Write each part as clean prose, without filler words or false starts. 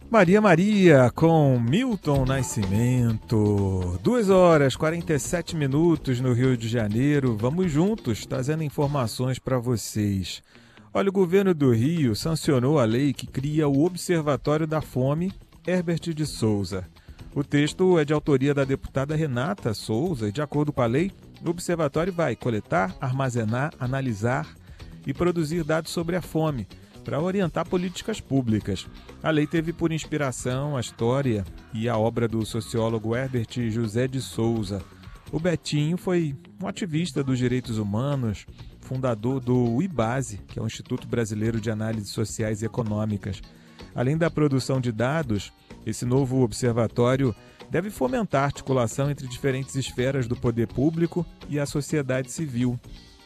Maria Maria com Milton Nascimento. 2h47 no Rio de Janeiro. Vamos juntos trazendo informações para vocês. Olha, o governo do Rio sancionou a lei que cria o Observatório da Fome, Herbert de Souza. O texto é de autoria da deputada Renata Souza e, de acordo com a lei, o observatório vai coletar, armazenar, analisar e produzir dados sobre a fome, para orientar políticas públicas. A lei teve por inspiração a história e a obra do sociólogo Herbert José de Souza. O Betinho foi um ativista dos direitos humanos, fundador do IBASE, que é o Instituto Brasileiro de Análises Sociais e Econômicas. Além da produção de dados, esse novo observatório deve fomentar a articulação entre diferentes esferas do poder público e a sociedade civil.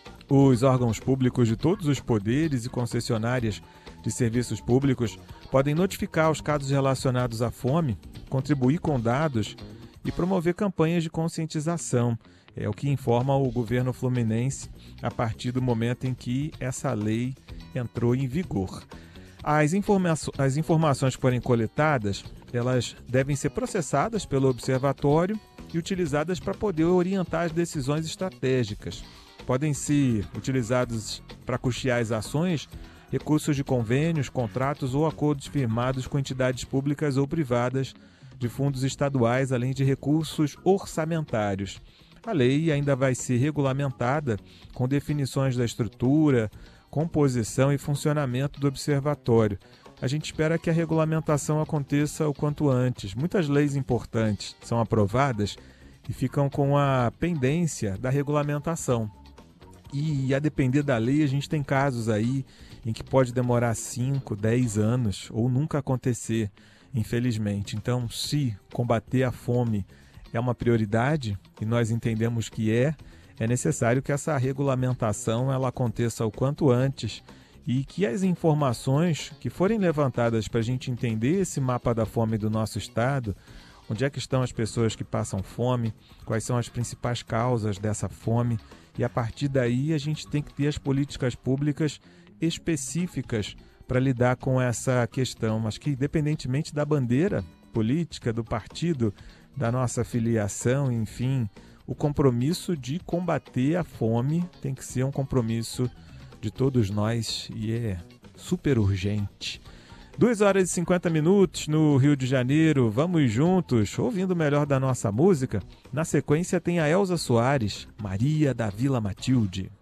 Os órgãos públicos de todos os poderes e concessionárias de serviços públicos podem notificar os casos relacionados à fome, contribuir com dados e promover campanhas de conscientização. É o que informa o governo fluminense a partir do momento em que essa lei entrou em vigor. As informações que forem coletadas, elas devem ser processadas pelo observatório e utilizadas para poder orientar as decisões estratégicas. Podem ser utilizados para custear as ações, recursos de convênios, contratos ou acordos firmados com entidades públicas ou privadas de fundos estaduais, além de recursos orçamentários. A lei ainda vai ser regulamentada com definições da estrutura, composição e funcionamento do observatório. A gente espera que a regulamentação aconteça o quanto antes. Muitas leis importantes são aprovadas e ficam com a pendência da regulamentação. E a depender da lei, a gente tem casos aí em que pode demorar 5, 10 anos ou nunca acontecer, infelizmente. Então, se combater a fome é uma prioridade, e nós entendemos que é necessário que essa regulamentação ela aconteça o quanto antes e que as informações que forem levantadas para a gente entender esse mapa da fome do nosso estado, onde é que estão as pessoas que passam fome, quais são as principais causas dessa fome, e a partir daí a gente tem que ter as políticas públicas específicas para lidar com essa questão. Mas que, independentemente da bandeira política, do partido, da nossa filiação, enfim, o compromisso de combater a fome tem que ser um compromisso de todos nós e é super urgente. 2h50 no Rio de Janeiro. Vamos juntos, ouvindo o melhor da nossa música. Na sequência tem a Elza Soares, Maria da Vila Matilde.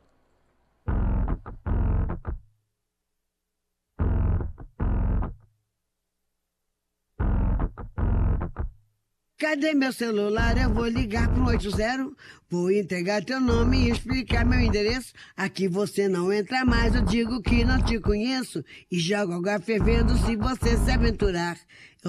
Cadê meu celular? Eu vou ligar pro 80. Vou entregar teu nome e explicar meu endereço. Aqui você não entra mais, eu digo que não te conheço. E jogo água fervendo se você se aventurar.